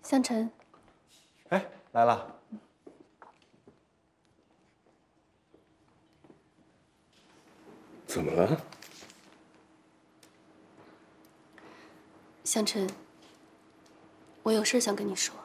香尘， 哎，来了。 怎么了？ 香尘，我有事想跟你说。